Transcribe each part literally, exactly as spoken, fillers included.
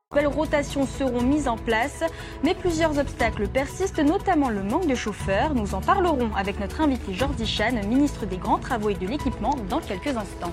De nouvelles rotations seront mises en place, mais plusieurs obstacles persistent, notamment le manque de chauffeurs. Nous en parlerons avec notre invité Jordi Chan, ministre des Grands Travaux et de l'Équipement, dans quelques instants.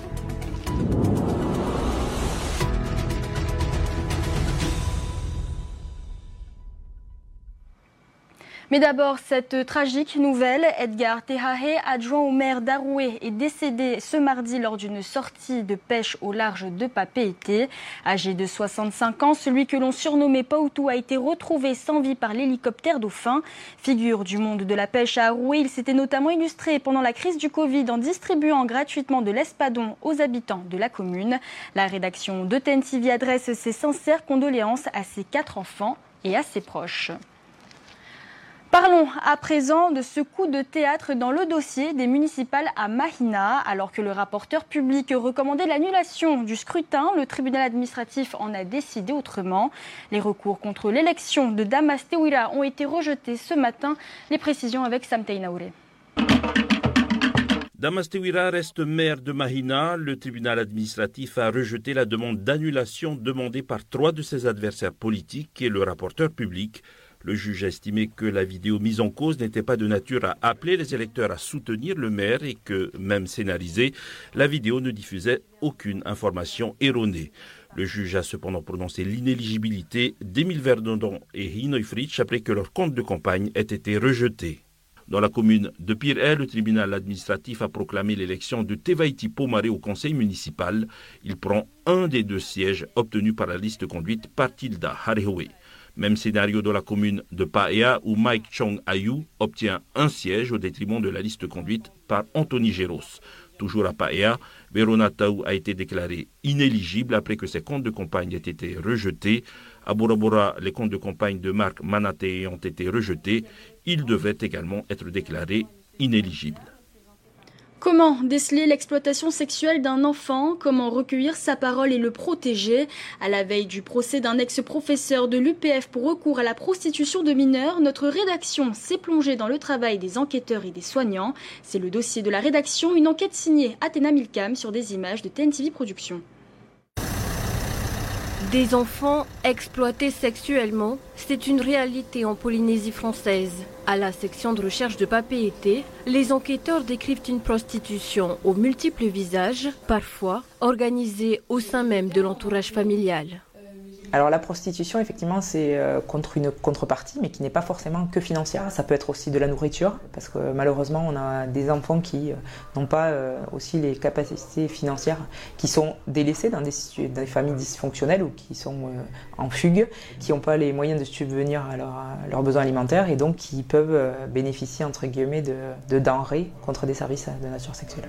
Mais d'abord, cette tragique nouvelle, Edgar Tehahe, adjoint au maire d'Aroué, est décédé ce mardi lors d'une sortie de pêche au large de Papeete. Âgé de soixante-cinq ans, celui que l'on surnommait Pautu a été retrouvé sans vie par l'hélicoptère Dauphin. Figure du monde de la pêche à Aroué, il s'était notamment illustré pendant la crise du Covid en distribuant gratuitement de l'espadon aux habitants de la commune. La rédaction de T N T V adresse ses sincères condoléances à ses quatre enfants et à ses proches. Parlons à présent de ce coup de théâtre dans le dossier des municipales à Mahina. Alors que le rapporteur public recommandait l'annulation du scrutin, le tribunal administratif en a décidé autrement. Les recours contre l'élection de Damas Tewira ont été rejetés ce matin. Les précisions avec Sam Teinaouré. Damas Tewira reste maire de Mahina. Le tribunal administratif a rejeté la demande d'annulation demandée par trois de ses adversaires politiques et le rapporteur public. Le juge a estimé que la vidéo mise en cause n'était pas de nature à appeler les électeurs à soutenir le maire et que, même scénarisée, la vidéo ne diffusait aucune information erronée. Le juge a cependant prononcé l'inéligibilité d'Émile Verdondon et Hinoy Fritsch après que leur compte de campagne ait été rejeté. Dans la commune de Pireh, le tribunal administratif a proclamé l'élection de Tevaiti Pomare au conseil municipal. Il prend un des deux sièges obtenus par la liste conduite par Tilda Harehoe. Même scénario dans la commune de Paea où Mike Chong Ayou obtient un siège au détriment de la liste conduite par Anthony Géros. Toujours à Paea, Verona Taou a été déclaré inéligible après que ses comptes de campagne aient été rejetés. À Bora Bora, les comptes de campagne de Marc Manaté ont été rejetés. Il devait également être déclaré inéligible. Comment déceler l'exploitation sexuelle d'un enfant? Comment recueillir sa parole et le protéger? À la veille du procès d'un ex-professeur de l'U P F pour recours à la prostitution de mineurs, notre rédaction s'est plongée dans le travail des enquêteurs et des soignants. C'est le dossier de la rédaction, une enquête signée Athéna Milcam sur des images de T N T V Productions. Des enfants exploités sexuellement, c'est une réalité en Polynésie française. À la section de recherche de Papeete, les enquêteurs décrivent une prostitution aux multiples visages, parfois organisée au sein même de l'entourage familial. Alors la prostitution, effectivement, c'est contre une contrepartie, mais qui n'est pas forcément que financière. Ça peut être aussi de la nourriture, parce que malheureusement, on a des enfants qui n'ont pas aussi les capacités financières, qui sont délaissés dans des, dans des familles dysfonctionnelles ou qui sont en fugue, qui n'ont pas les moyens de subvenir à, leur, à leurs besoins alimentaires et donc qui peuvent bénéficier, entre guillemets, de, de denrées contre des services de nature sexuelle.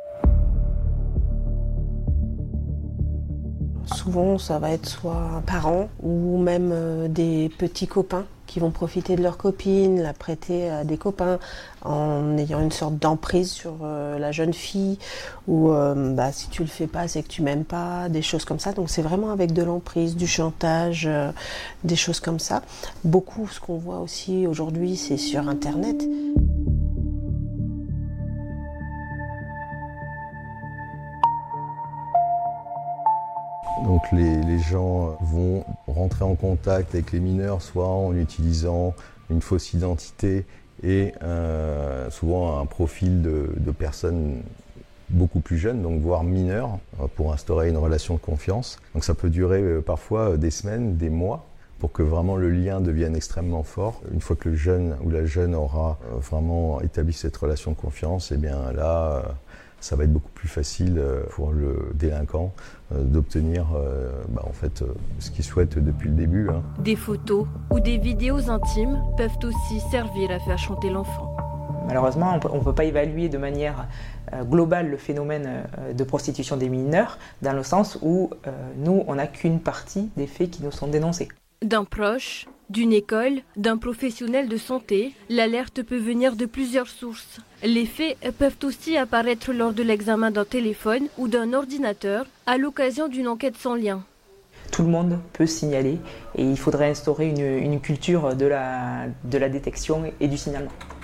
Souvent, ça va être soit un parent ou même euh, des petits copains qui vont profiter de leur copine, la prêter à des copains en ayant une sorte d'emprise sur euh, la jeune fille ou euh, bah, si tu le fais pas, c'est que tu m'aimes pas, des choses comme ça. Donc c'est vraiment avec de l'emprise, du chantage, euh, des choses comme ça. Beaucoup, ce qu'on voit aussi aujourd'hui, c'est sur Internet. Donc les, les gens vont rentrer en contact avec les mineurs, soit en utilisant une fausse identité et euh, souvent un profil de, de personnes beaucoup plus jeunes, donc voire mineures, pour instaurer une relation de confiance. Donc ça peut durer euh, parfois des semaines, des mois, pour que vraiment le lien devienne extrêmement fort. Une fois que le jeune ou la jeune aura euh, vraiment établi cette relation de confiance, et bien là, euh, ça va être beaucoup plus facile pour le délinquant d'obtenir bah, en fait, ce qu'il souhaite depuis le début. Hein. Des photos ou des vidéos intimes peuvent aussi servir à faire chanter l'enfant. Malheureusement, on ne peut pas évaluer de manière globale le phénomène de prostitution des mineurs, dans le sens où nous, on n'a qu'une partie des faits qui nous sont dénoncés. D'un proche, d'une école, d'un professionnel de santé, l'alerte peut venir de plusieurs sources. Les faits peuvent aussi apparaître lors de l'examen d'un téléphone ou d'un ordinateur à l'occasion d'une enquête sans lien. Tout le monde peut signaler et il faudrait instaurer une, une culture de la, de la détection et du signalement.